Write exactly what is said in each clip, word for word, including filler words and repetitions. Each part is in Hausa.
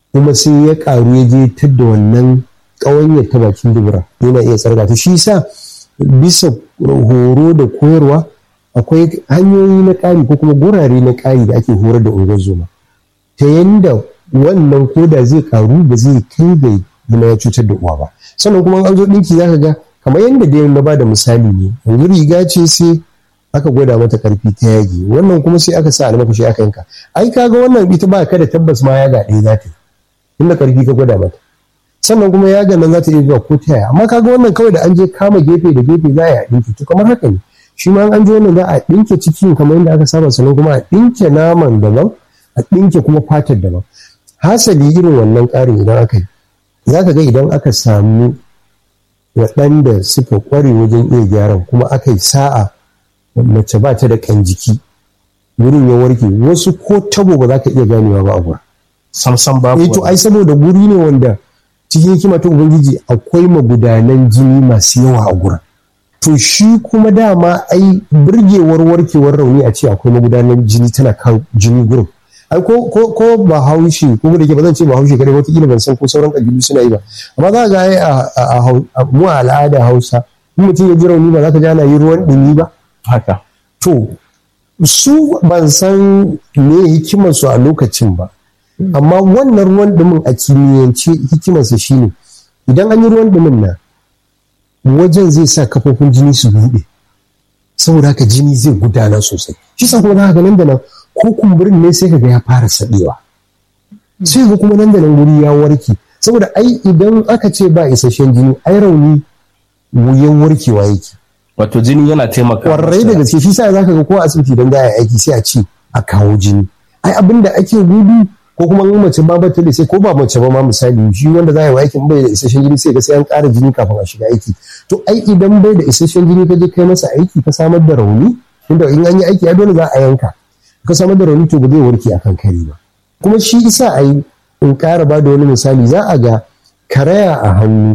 kuma sai ya karu ya je tadda wannan ƙawanyar ta bakin dubura yana iya tsarga ta. Shi sa bisa horo da koyarwa akwai hanyoyi na ƙari ko kuma gurare na ƙari da ake horar da ungozoma ta yanda wannan koda zai karu ba zai kai ga zama ya cutar da uwa ba. Sannan kuma an zo ɗinki zaka ga kamar yadda dai na ba da misali ne, yanzu riga ce sai aka gwada mata karfi ta yage, wannan kuma sai aka sa almakashi aka yanka. Ai kaga wannan ita ba ka da tabbas ma yaga ɗaya za ta yi inda karfi ka gwada mata, sannan kuma yaga nan za ta iya zuwa ko ta yaya. Amma kaga wannan kawai da an je kama gefe da gefe za a yi ɗinki to kamar haka ne shi ma an je wannan za a ɗinke cikin kamar yadda aka saba, sannan kuma a ɗinke naman daban a ɗinke kuma fatar daban. Hasali irin wannan ƙarin idan aka yi za ka ga idan aka samu waɗanda suka ƙware wajen iya gyaran kuma aka yi sa'a mace ba ta da ƙan jiki wurin ya warke, wasu ko tabo ba za ka iya ganewa ba a gurin samsam babu. Eh to ai saboda guri ne wanda cikin hikima ta ubangiji akwai magudanan jini masu yawa a gurin. To shi kuma dama ai burgewar warkewar rauni a ce akwai magudanan jini tana kan jini gurin. Ai ko ko ko ba haushi ko da ke ba zan ce ba haushi kare wata kila ban san ko sauran kabilu suna yi ba, amma za ga ai a mu a al'ada Hausa in mutum ya ji rauni ba za ka ji ana yi ruwan dumi ba haka. To su ban san me hikimar su a lokacin ba, amma wannan ruwan dumin a kimiyyance hikimar sa shine idan an yi ruwan dumin nan wajen zai sa kafofin jini su buɗe saboda haka jini zai gudana sosai. Shi sa kuma za ka nan da nan ko kumburin ne sai kaga ya fara saɗewa, sai ga kuma nan da nan wuri ya warke, saboda ai idan aka ce ba isasshen jini ai rauni wuyan warkewa yake. Wato jini yana taimakawa kwarai da gaske. Shi sa zaka ga ko asibiti idan za a yi aiki sai a ce a kawo jini. Ai abin da ake gudu ko kuma in mace ba bata da sai ko ba mace ba ma misali shi wanda za a yi aikin bai da isasshen jini sai ga sai an ƙara jini kafin a shiga aiki. To ai idan bai da isasshen jini ka je kai masa aiki ka samar da rauni, inda in an yi aiki a dole za a yanka, ka samar da rauni to ba zai warke akan kari ba. Kuma shi isa a yi in ƙara ba da wani misali za a ga karaya a hannu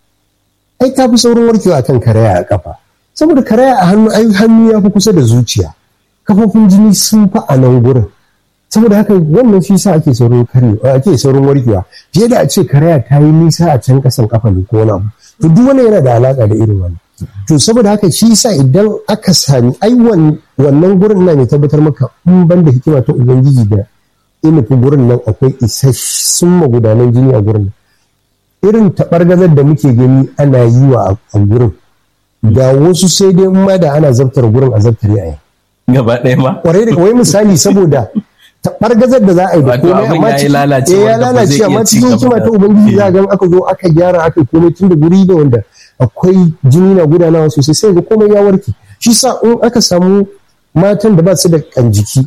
ai ta fi saurin warkewa akan karaya a kafa, saboda karaya a hannu ai hannu ya fi kusa da zuciya, kafofin jini sun fi a nan gurin, saboda haka wannan shi sa ake saurin karewa ake saurin warkewa fiye da a ce karaya ta yi nisa a can kasan kafa ne ko wani abu. To duk wannan yana da alaka da irin wannan. To saboda haka shi sa idan aka sami ai wannan gurin na ne tabbatar maka in ban da hikima ta ubangiji da inufin gurin nan akwai isassun magudanan jini a gurin. Irin taɓargazar da muke gani ana yi wa a gurin da wasu sai dai ma da ana zartar gurin a zartar yayin gaba ɗaya ma kwarai da wai misali saboda taɓargazar da za a yi da komai amma ya lalace ya lalace amma cikin hikima ta ubangiji za ga aka zo aka gyara aka komai tun da guri da wanda akwai jini na gudanawa sosai sai ga komai ya warke. Shi sa in aka samu matan da ba su da kan jiki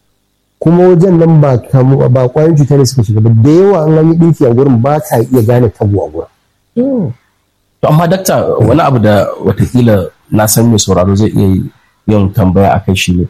kuma wajen nan ba kamu ba kwayoyin cuta ne suka shiga ba da yawa an yi dinki a gurin ba ka iya gane tabo a gurin. To amma dakta wani abu da watakila na san mai sauraro zai iya yin tambaya akai shi ne,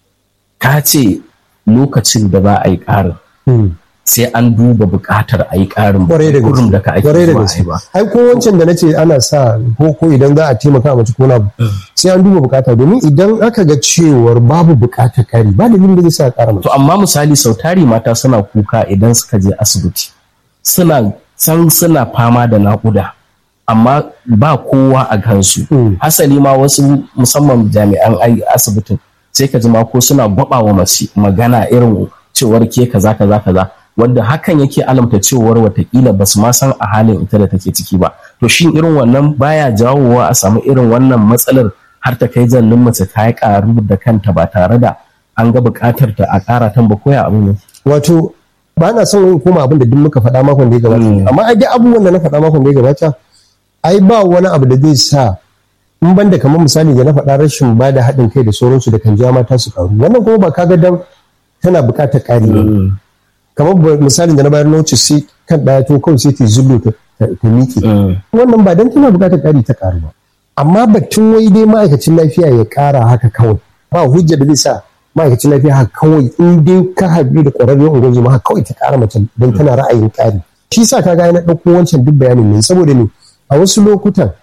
ka ce lokacin da ba a yi ƙarin sai an duba buƙatar a yi ƙarin gurin da ka ake ba. Ai ko wancan da nace ana sa ko ko idan za a taimaka mace ko na sai an duba buƙata, domin idan aka ga cewar babu buƙatar ƙari ba dalilin da zai sa ƙara mace. To amma misali sau tari mata suna kuka idan suka je asibiti suna san suna fama da naƙuda amma ba kowa a kansu. Hasali ma wasu musamman jami'an asibitin sai ka ji ma ko suna gwaba wa mace magana irin cewar ke kaza kaza kaza wanda hakan yake alamta cewar watakila basu ma san a halin ita da take ciki ba. To shin irin wannan baya jawowa a samu irin wannan matsalar har ta kai jallin mace ta yi karu da kanta ba tare da an ga buƙatar ta a ƙara tan ba koya abin ne? Wato ba na son yin koma abin da duk muka faɗa makon da ya gabata, amma ai dai abubuwan da na faɗa makon da ya gabata ai ba wani abu da zai sa in banda kamar misali da na faɗa rashin ba da haɗin kai da sauransu da kan ja mata su ƙaru, wannan kuma ba kaga dan tana buƙatar ƙari ne. Kamar misalin da na bayar na wuce sai kan ɗaya to kawai sai ta zullo ta miƙe, wannan ba dan tana buƙatar ƙari ta ƙaru ba, amma batun wai dai ma'aikacin lafiya ya ƙara haka kawai ba hujja da zai sa ma'aikacin lafiya haka kawai in dai ka haɗu da ƙwararren ungozoma haka kawai ta ƙara mace don tana ra'ayin ƙari. Shi sa kaga na ɗauko wancan duk bayanin ne saboda ne a wasu lokutan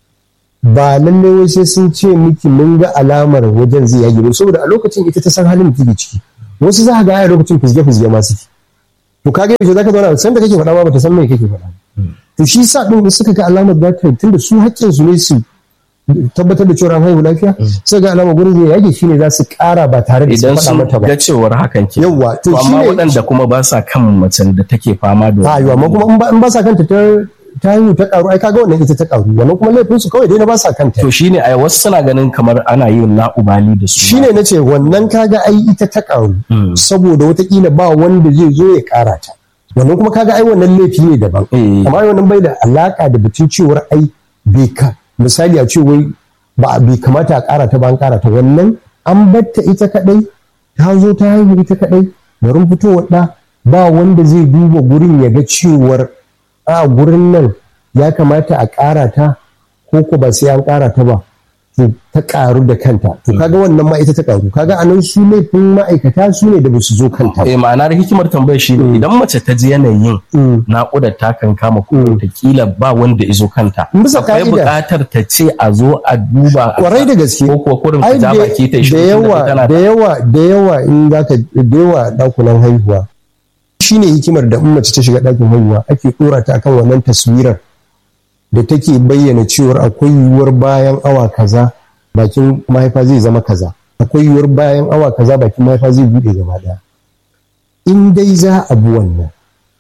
ba lallai wai sai sun ce miki mun ga alamar wajen zai yage ba, saboda a lokacin ita ta san halin da take ciki. Wasu za ka ga a lokacin fizge fizge ma suke to kaga yaushe zaka zauna san da kake faɗa ba bata san me kake faɗa to shi sa din suka ga alamar za ta tunda su haƙƙin su ne su tabbatar da cewa an haihu lafiya sai ga alamar gurin da yake shine za su ƙara ba tare da su faɗa mata ba idan sun ga cewar hakan ke yawa to amma waɗanda kuma ba sa kan macen da take fama da ayo amma kuma in ba sa kanta ta ta haihu ta karu ai kaga wannan ita ta karu wannan kuma laifin su kawai dai na ba sa kanta to shine ai wasu suna ganin kamar ana yin la'ubali da su shine nace wannan kaga ai ita ta karu saboda watakila ba wanda zai zo ya kara ta wannan kuma kaga ai wannan laifi ne daban amma wannan bai da alaka da batun cewar ai bai ka misali a ce wai ba bai kamata a kara ta ba an kara ta wannan an batta ita kadai ta zo ta haihu ita kadai garin fitowar da ba wanda zai duba gurin ya ga cewar a gurin nan ya kamata a ƙara ta ko ko ba sai an ƙara ta ba to ta ƙaru da kanta to kaga wannan ma ita ta ƙaru kaga anan su laifin ma'aikata su ne da ba su zo kanta eh ma'ana da hikimar tambayar shi ne idan mace ta ji yanayin naƙudar ta kan kama ko ta kila ba wanda izo kanta akwai buƙatar ta ce a zo a duba kwarai da gaske ko ko kurin ta ja baki ta shi da yawa da yawa da yawa in zaka da yawa dakunan haihuwa shine hikimar da in mace ta shiga ɗakin haihuwa ake ɗora ta akan wannan taswirar da take bayyana cewar akwai yiwuwar bayan awa kaza bakin mahaifa zai zama kaza akwai yiwuwar bayan awa kaza bakin mahaifa zai buɗe gaba ɗaya in dai za a bi wannan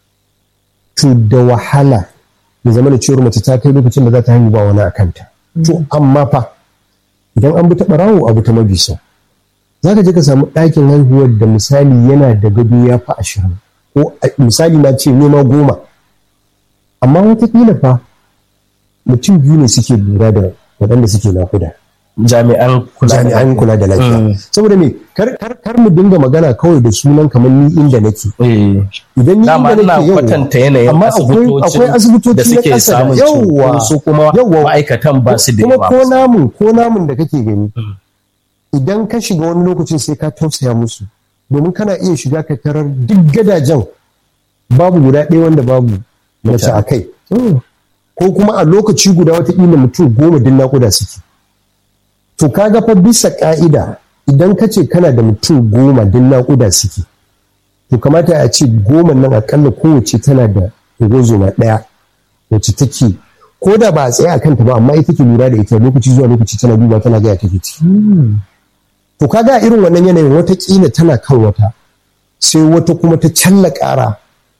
to da wahala ya zama da cewar mace ta kai lokacin da za ta haihu ba wani a kanta to amma fa idan an bi ta ɓarawo abu ta mabisa za ka je ka samu ɗakin haihuwar da misali yana da gado ya fi ashirin ko misali na ce nema goma amma watakila fa mutum biyu ne suke lura da waɗanda suke nakuda jami'an jami'an kula da lafiya saboda me kar kar mu dinga magana kawai da sunan kamar ni inda nake idan ni inda nake yau kwatanta yanayin amma akwai akwai asibitoci da suke samun yawa su kuma ma'aikatan ba su da yawa kuma ko namun ko namun da kake gani idan ka shiga wani lokacin sai ka tausaya musu domin kana iya shiga ka tarar duk gadajen babu guda ɗaya wanda babu mace a kai ko kuma a lokaci guda watakila mutum goma din naƙuda suke to kaga fa bisa ƙa'ida idan ka ce kana da mutum goma din naƙuda suke to kamata a ce goma nan akalla kowace tana da ungozoma ɗaya wacce take ko da ba a tsaye a kanta ba amma ita ke lura da ita lokaci zuwa lokaci tana duba tana gaya take ciki to kaga irin wannan yanayin watakila tana kan wata sai wata kuma ta challa ƙara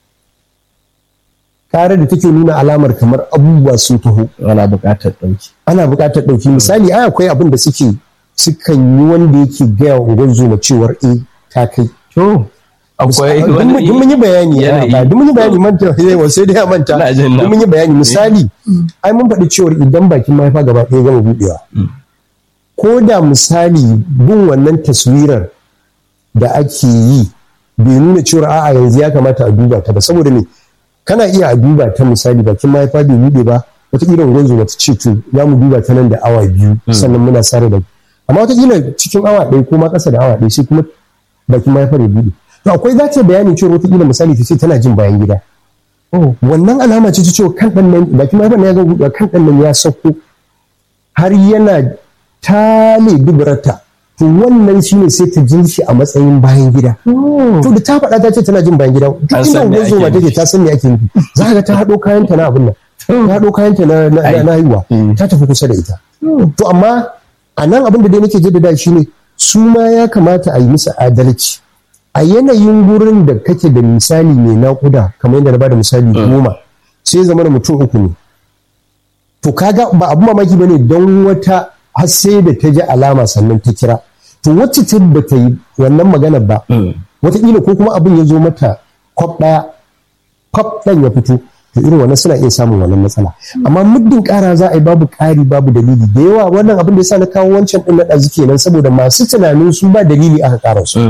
ƙara da take nuna alamar kamar abubuwa sun taho ana buƙatar ɗauki ana buƙatar ɗauki misali ai akwai abin da suke sukan yi wanda yake gaya wa ungozoma cewar eh ta kai to akwai wani duk mun yi bayani ba duk mun yi bayani manta yawa sai dai a manta duk mun yi bayani misali ai mun faɗi cewar idan bakin mahaifa gaba ɗaya gama buɗewa ko da misali bin wannan taswirar da ake yi bai nuna cewar a'a yanzu ya kamata a duba ta ba saboda me kana iya a duba ta misali bakin mahaifa bai buɗe ba wataƙila gwanzo wata ce to za mu duba ta nan da awa biyu sannan muna sare da amma wataƙila cikin awa ɗaya ko ma ƙasa da awa ɗaya sai kuma bakin mahaifar ya buɗe to akwai za ta bayani cewa wataƙila misali ta ce tana jin bayan gida wannan alama ce ta cewa kan ɗan nan bakin mahaifar ya ga kan ɗan nan ya sauko har yana tale duburarta to wannan shine sai ta jin shi a matsayin bayan gida to da ta faɗa ta ce tana jin bayan gida duk inda ungozo ma take ta san me ake nufi za ka ga ta haɗo kayanta na abin nan ta haɗo kayanta na na haihuwa ta tafi kusa da ita to amma a nan abin da dai nake jaddada shine su ma ya kamata a yi musu adalci a yanayin gurin da kake da misali mai naƙuda kamar yadda na bada misali goma sai zama da mutum uku ne to kaga ba abu mamaki bane don wata har sai da ta ji alama sannan ta kira to wacce ta ba ta yi wannan maganar ba wataƙila ko kuma abin ya zo mata kwaf ɗaya kwaf ɗan ya fito to irin wannan suna iya samun wannan matsala amma muddin ƙara za a yi babu ƙari babu dalili da yawa wannan abin da yasa na kawo wancan ɗin na ɗazu kenan saboda masu tunanin su ba dalili aka ƙara su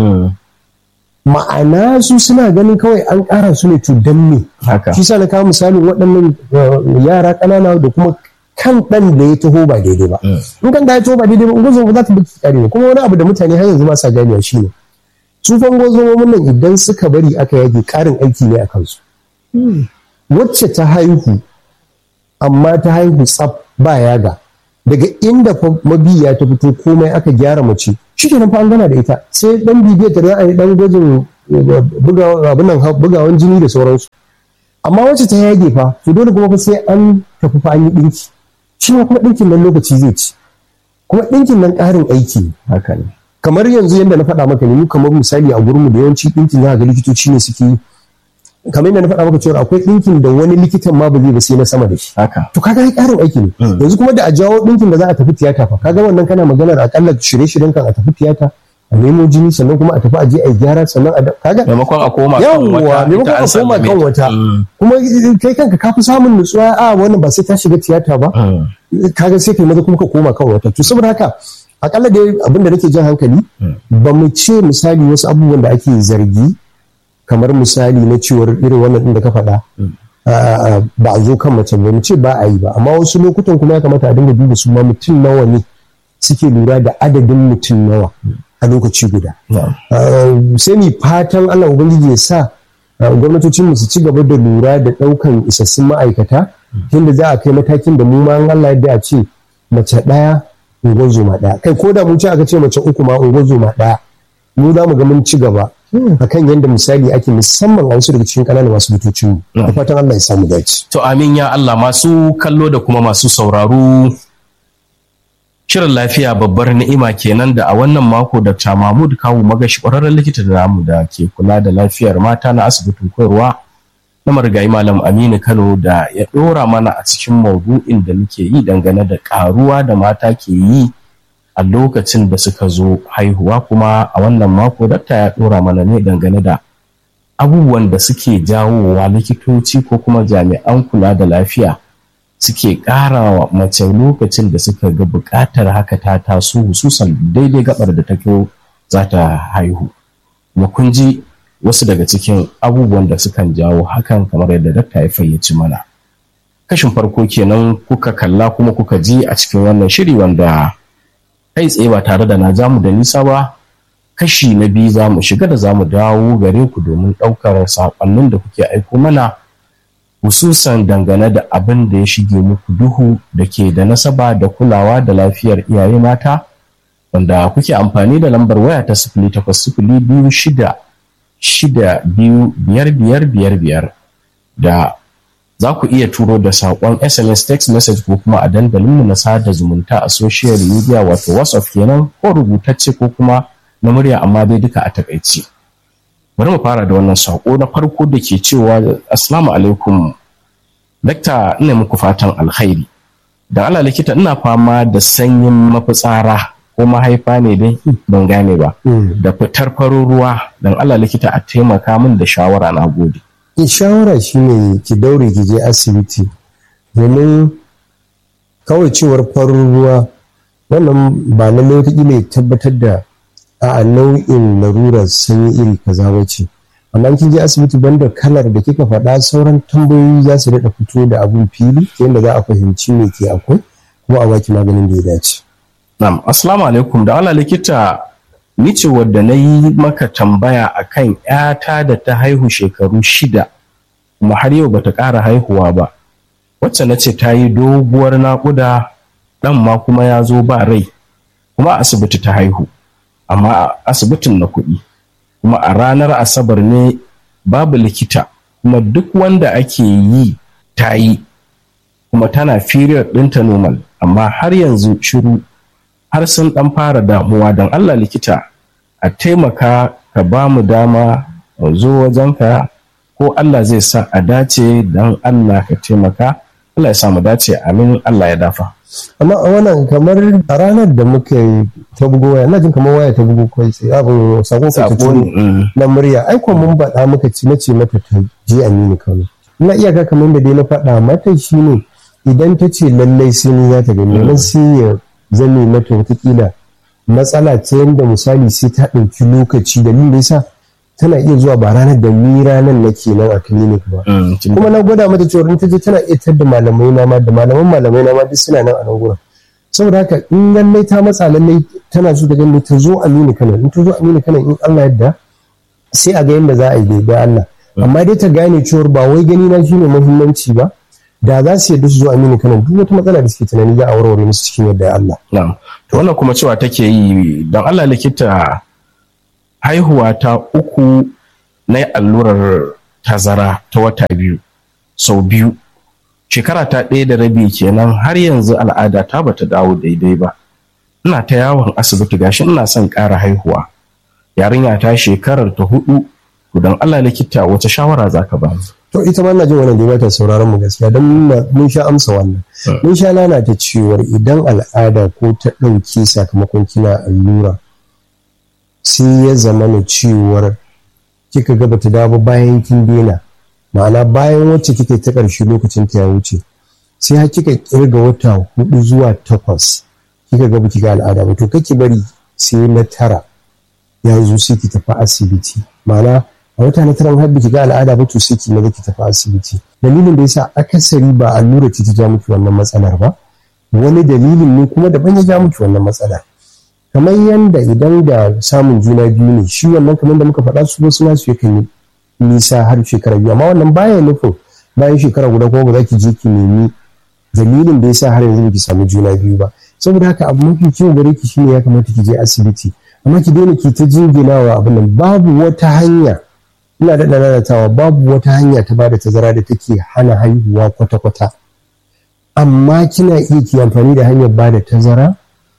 ma'ana su suna ganin kawai an ƙara su ne to dan me shi sa na kawo misalin waɗannan yara ƙanana da kuma kan ɗan da ya taho ba daidai ba in kan da ya taho ba daidai ba ungozo ba za ta baki kare ba kuma wani abu da mutane har yanzu ba sa ganewa shine su fa ungozomomin nan idan suka bari aka yage ƙarin aiki ne a kansu wacce ta haihu amma ta haihu tsaf ba yaga daga inda mabiya ta fito komai aka gyara mace shi kenan fa an gana da ita sai dan bibiyar ta za a yi dan gwajin bugawan jini da sauransu. Amma wacce ta yage fa to dole kuma sai an tafi fa an yi ɗinki, shi ma kuma ɗinkin nan lokaci zai ci, kuma ɗinkin nan ƙarin aiki haka ne. Kamar yanzu yadda na faɗa maka ne, mu kamar misali a gurinmu da yawanci ɗinkin za ga likitoci ne suke yi. Kamar yadda na faɗa maka cewa akwai ɗinkin da wani likitan ma ba zai ba sai na sama da shi. Haka. To kaga ai ƙarin aiki ne. Yanzu kuma da a jawo ɗinkin da za a tafi tiyata fa, kaga wannan kana maganar akalla shirye-shiryen kan a tafi tiyata, a nemo jini sannan kuma a tafi a je a gyara sannan a kaga maimakon a koma kan wata maimakon a koma kan wata kuma kai kanka ka fi samun nutsuwa a wannan ba sai ta shiga tiyata ba, kaga sai kai maza kuma ka koma kan wata. To saboda haka akalla dai abin da nake jan hankali ba mu ce misali wasu abubuwan da ake zargi kamar misali na cewar irin wannan din da ka faɗa ba a zo kan mace ba, mu ce ba a yi ba, amma wasu lokutan kuma ya kamata a dinga duba su ma mutum nawa ne suke lura da adadin mutum nawa a lokaci guda. Sai ni fatan Allah Ubangiji ya sa gwamnatocin su ci gaba da lura da ɗaukan isassun ma'aikata tunda za a kai matakin da mu ma Allah yadda a ce mace ɗaya unguwar zoma ɗaya, kai ko da mun ce aka ce mace uku ma unguwar zoma ɗaya, mu za mu ga mun ci gaba akan yadda misali ake musamman a wasu daga cikin ƙananan asibitocin mu. Da fatan Allah ya samu dace. To amin ya Allah. Masu kallo da kuma masu sauraro, shirin lafiya babbar ni'ima kenan da a wannan mako Dr. Mahmud Kawu Magashi, ƙwararren likita da namu da ke kula da lafiyar mata na asibitin koyarwa na marigayi Malam Aminu Kano, da ya ɗora mana a cikin maudu'in da muke yi dangane da ƙaruwa da mata ke yi a lokacin da suka zo haihuwa. Kuma a wannan mako dakta ya ɗora mana ne dangane da abubuwan da suke jawowa likitoci ko kuma jami'an kula da lafiya suke ƙara wa mace lokacin da suka ga buƙatar haka ta taso, hususan daidai gabar da take za ta haihu. Kuma kun ji wasu daga cikin abubuwan da sukan jawo hakan kamar yadda dakta ya fayyace mana. Kashin farko kenan kuka kalla kuma kuka ji a cikin wannan shiri, wanda kai tsaye ba tare da na jamu da nisa ba, kashi na biyu za mu shiga da za mu dawo gare ku domin ɗaukar saƙonnin da kuke aiko mana, hususan dangane da abin da ya shige muku duhu da ke da nasaba da kulawa da lafiyar iyaye mata, wanda kuke amfani da lambar waya ta sifili takwas sifili biyu shida shida biyu biyar biyar biyar biyar, da za ku iya turo da saƙon S M S, text message ko kuma a dandalinmu na sada zumunta a social media wato WhatsApp kenan, ko rubutacce ko kuma na murya, amma dai duka a takaici. Bari mu fara da wannan saƙo na farko da ke cewa assalamu alaikum dakta, ina muku fatan alkhairi. Dan Allah likita, ina fama da sanyin mafitsara ko mahaifa ne dai ban gane ba, da fitar farin ruwa. Dan Allah likita a taimaka min da shawara, na gode. Shawara shine ki daure ki je asibiti, domin kawai cewar farin ruwa wannan ba lallai wata ya tabbatar da a nau'in larurar sanyi iri kaza wace, amma kin je asibiti banda kalar da kika faɗa, sauran tambayoyi za su daɗa fito da abun fili ta yadda za a fahimci me ke akwai kuma a baki maganin da ya dace. Na'am, assalamu alaikum. Da Allah likita, ni ce wadda na yi maka tambaya akan ƴata da ta haihu shekaru shida kuma har yau bata ƙara haihuwa ba, wacce na ce ta yi doguwar naƙuda, ɗan ma kuma ya zo ba rai, kuma a asibiti ta haihu, amma a asibitin na kuɗi, kuma a ranar asabar ne, babu likita, kuma duk wanda ake yi ta yi, kuma tana period ɗinta normal, amma har yanzu shiru, har sun ɗan fara damuwa. Don Allah likita a taimaka ka ba mu dama mu zo wajenka, ko Allah zai sa a dace. Don Allah ka taimaka, Allah ya sa mu dace, amin, Allah ya dafa. Amma a wannan kamar a ranar da muka yi ta bugo waya, na jin kamar waya ta bugo kai sai abu sakon ka ta na murya, aikon mun baɗa muka ci nace mata ta je Aminu Kano. Ina iyaka kamar da dai na faɗa mata shine idan ta ce lallai sai ni za ta gani, nan sai ya zame mata watakila matsala ta yadda misali sai ta ɗauki lokaci, dalilin da yasa tana iya zuwa ba ranar da ni ranar nake nan a clinic ba. Kuma na gwada mata cewa in ta je tana iya tadda malamai na ma da malaman malamai na ma duk suna nan a nan gurin. Saboda haka in lallai ta matsa lallai tana so da gani ta zo Aminu Kano, in ta zo Aminu Kano in Allah yadda sai a ga yadda za a yi da Allah. Amma dai ta gane cewa ba wai gani na shine muhimmanci ba, da za su yadda su zo Aminu Kano duk wata matsala da suke tunani za a warware musu cikin yadda Allah. Na'am. To wannan kuma cewa take yi, don Allah likita, haihuwa ta uku na yi allurar tazara ta wata biyu sau biyu, shekara ta ɗaya da rabi kenan har yanzu al'ada ta bata dawo daidai ba. Ina ta yawon asibiti gashi ina son ƙara haihuwa, yarinya ta shekarar ta hudu, to don Allah likita wace shawara za ka ba? To ita ma na jin wannan da ta sauraron mu gaskiya don mun sha amsa wannan. Mun sha lalata cewar idan al'ada ko ta ɗauke sakamakon kina allura sai ya zama na cewar kika ga bata dawo bayan kin daina, ma'ana bayan wacce kike ta ƙarshe lokacin ta ya wuce sai har kika kirga wata hudu zuwa takwas kika ga baki ga al'ada ba, to kake bari sai na tara ya zo sai ki tafi asibiti, ma'ana a wata na tara har baki ga al'ada ba to sai ki maza ki tafi asibiti. Dalilin da yasa akasari ba allura ce ta ja miki wannan matsalar ba, wani dalilin ne kuma daban ya ja miki wannan matsalar. Kamar yanda idan da samun juna biyu ne, shi wannan kamar da muka faɗa su wasu nasu yakan yi nisa har shekara biyu, amma wannan baya nufin bayan shekara guda kuma ba za ki je ki nemi dalilin da yasa har yanzu ki samu juna biyu ba. Saboda haka abu mafi kyau gare ki shine ya kamata ki je asibiti, amma ki daina ki ta jinginawa abin nan. Babu wata hanya, ina da lalatawa, babu wata hanya ta bada tazara da take hana haihuwa kwata-kwata, amma kina iya ki amfani da hanyar bada tazara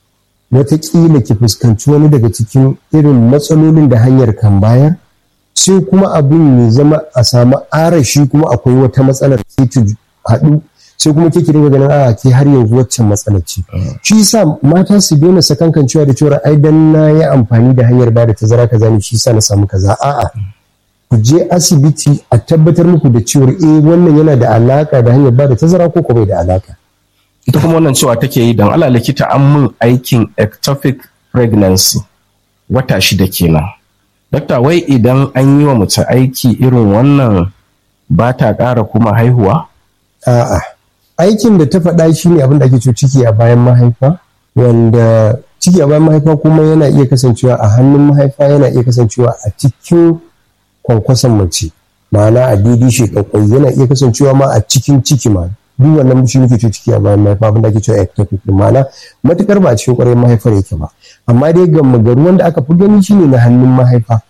wataƙila ki fuskanci wani daga cikin irin matsalolin da hanyar kan bayar, sai kuma abin ya zama a samu arashi kuma akwai wata matsalar sai ta haɗu, sai kuma ke daga ganin a ke har yanzu waccan matsalar ce. Shi yasa mata su daina sakankancewa da cewa ai dan na yi amfani da hanyar bada tazara kaza ne shi yasa na samu kaza. A'a, ku je asibiti a tabbatar muku da cewa eh wannan yana da alaka da hanyar bada tazara ko ko bai da alaka. Ita kuma wannan cewa take yi don Allah likita an mun aikin ectopic pregnancy wata shida kenan. Dakta, wai idan an yi wa mace aiki irin wannan ba ta ƙara kuma haihuwa? A'a, aikin da ta faɗa shi ne abin da ake cewa ciki a bayan mahaifa, wanda ciki a bayan mahaifa kuma yana iya kasancewa a hannun mahaifa, yana iya kasancewa a cikin kwankwason mace, ma'ana a daidai shekakwai, yana iya kasancewa ma a cikin ciki ma. Duk wannan shi muke cewa ciki a bayan mahaifa, abin da ake cewa ectopic, ma'ana matukar ba a cikin ƙwarar mahaifar yake ba. Amma dai ga magaru wanda aka fi gani shine na hannun mahaifa.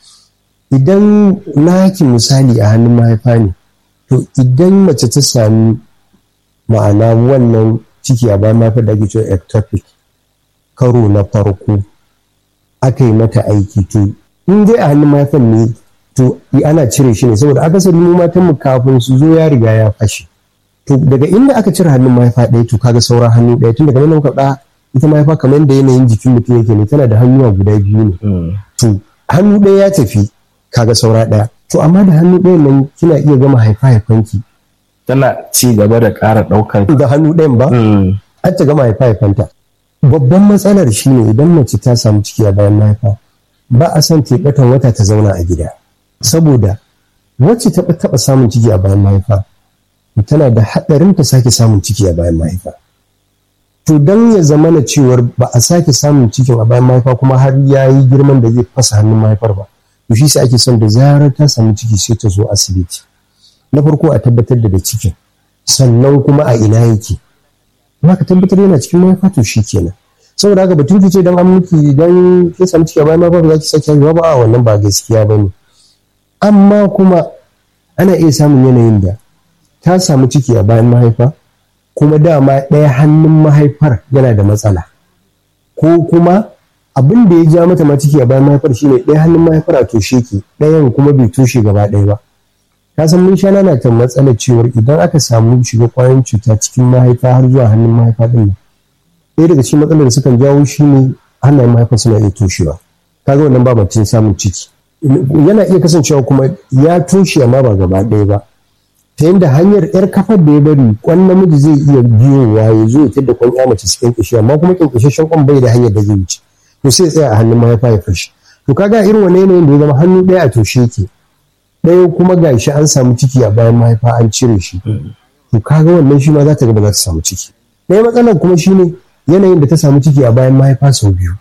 Idan naki misali a hannun mahaifa ne, to idan mace ta sami ma'ana wannan ciki a bayan mahaifar da ake cewa ectopic karo na farko aka yi mata aiki, to in dai a hannun mahaifar ne to ana cire shi ne, saboda akasari mu matan mu kafin su zo ya riga ya fashe. To daga inda aka cire hannun mahaifa ɗaya to kaga sauran hannu ɗaya, tun daga nan muka ɗa ita mahaifa kamar da yanayin jikin mutum yake ne, tana da hannuwa guda biyu ne. To hannu ɗaya ya tafi kaga saura ɗaya. To amma da hannu ɗayan nan kina iya gama haifa haifanki. Tana ci gaba da ƙara ɗaukar. Da hannu ɗayan ba? Har ta gama haifa haifanta. Babban matsalar shi ne idan mace ta samu ciki a bayan mahaifa ba a son teɓatan wata ta zauna a gida. Saboda wacce ta taɓa samun ciki a bayan mahaifa tana da haɗarin ta sake samun ciki a bayan mahaifa. To don ya zama na cewar ba a sake samun cikin a bayan mahaifa kuma har ya yi girman da zai fasa hannun mahaifar ba, to shi sai ake son da zarar ta samu ciki sai ta zo asibiti. Na farko a tabbatar da da cikin, sannan kuma a ina yake. Ba ka tabbatar yana cikin mahaifa to shi kenan. Saboda haka batun ki ce don an miki don kin samu ciki a bayan mahaifa ba za ki sake haihuwa ba, a wannan ba gaskiya ba ne. Amma kuma ana iya samun yanayin da ta samu ciki a bayan mahaifa kuma dama ɗaya hannun mahaifar yana da matsala, ko kuma abin da ya ja mata ma ciki a bayan mahaifar shine ɗaya hannun mahaifar a toshe ki, ɗayan kuma bai toshe gaba ɗaya ba. Ka san mun sha nana ta matsalar cewar idan aka samu shiga ƙwayoyin cuta cikin mahaifa har zuwa hannun mahaifa ɗin nan, ɗaya daga cikin matsalar da sukan jawo shine hannayen mahaifa suna iya toshewa. Kaga wannan ba mutum samun ciki. Yana iya kasancewa kuma ya toshe amma ba gaba ɗaya ba, ta yadda hanyar yar kafar da ya bari kwan namiji zai iya biyowa ya zo ya tadda kwan ya mace su kyankyashe, amma kuma kyankyashashen kwan bai da hanyar da zai wuce, to sai tsaya a hannun mahaifa ya fashe. To kaga irin wani yanayin da ya zama hannu ɗaya a toshe ke, ɗaya kuma gashi an samu ciki a bayan mahaifa an cire shi, to kaga wannan shi ma za ta ga ba za ta samu ciki. Ɗaya matsalar kuma shine yanayin da ta samu ciki a bayan mahaifa sau biyu,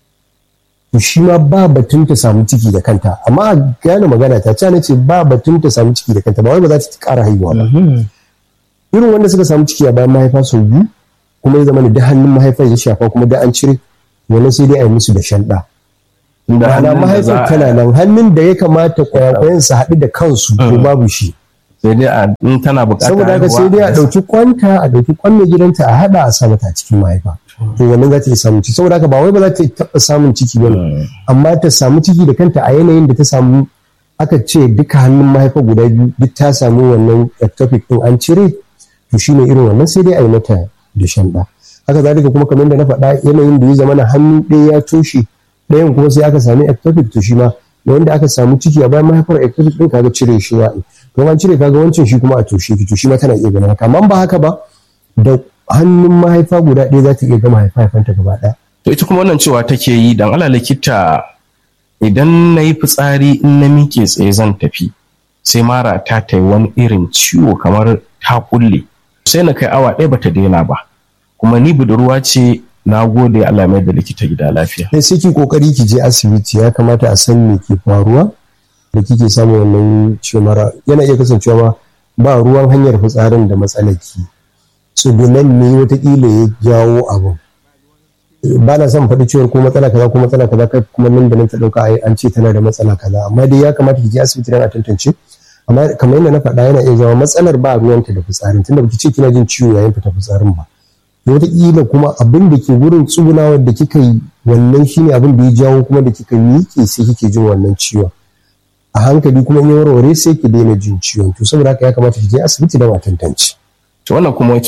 to shi ma ba batun ta samu ciki da kanta. Amma a gane magana ta ce ce ba batun ta samu ciki da kanta, ba wai ba za ta ƙara haihuwa ba. Irin wanda suka samu ciki a bayan mahaifa sau biyu kuma ya zama da hannun mahaifar ya shafa kuma da an cire, wannan sai dai a yi musu da shanɗa. ma'ana mahaifar tana nan, hannun da ya kamata kwayakwayen su haɗu da kansu to babu shi, sai dai a in tana buƙatar saboda haka sai dai a ɗauki kwanta a ɗauki kwan mai gidanta a haɗa a sa mata a cikin mahaifa, to wannan za ta iya samun ciki. Saboda haka ba wai ba za ta taɓa samun ciki ba amma ta samu ciki da kanta a yanayin da ta samu, aka ce duka hannun mahaifa guda biyu duk ta samu wannan ectopic din an cire, to shine irin wannan sai dai a yi mata da shan ɗa. Haka zalika kuma kamar da na faɗa yanayin da ya zama na hannu ɗaya ya toshe ɗayan kuma sai aka sami ectopic, to shi ma da wanda aka samu ciki a bayan mahaifar ectopic din kaga cire shi ya to an cire kaga wancan shi kuma a toshe ki, to shi ma tana iya ganin haka. Amma ba haka ba, da hannun mahaifa guda ɗaya za ta iya gama haifanta gaba ɗaya. To ita kuma wannan cewa take yi, dan Allah likita, idan na yi fitsari in na miƙe tsaye zan tafi sai mara ta ta yi wani irin ciwo kamar ta kulle, sai na kai awa ɗaya bata daina ba, kuma ni budurwa ce, na gode Allah mai da likita gida lafiya. Sai sai ki kokari ki je asibiti, ya kamata a san me ke faruwa da kike samun wannan ciwo mara. Yana iya kasancewa ma ba ruwan hanyar fitsarin da matsalaki, tsugunan ne watakila ya jawo abu. Ba na son faɗi ciwon ko matsala kaza ko matsala kaza kai kuma nan da nan ta ɗauka ai an ce tana da matsala kaza, amma dai ya kamata ki je asibiti don a tantance. Amma kamar yadda na faɗa yana iya zama matsalar ba ruwanta da fitsarin, tunda baki ce kina jin ciwo yayin fita fitsarin ba. Wataƙila kuma abin da ke wurin tsugunawar da kika yi wannan shine abin da ya jawo kuma da kika miƙe sai kike jin wannan ciwon. A hankali kuma in ya warware sai ki daina jin ciwon. To saboda haka ya kamata ki je asibiti don a tantance. To wannan kuma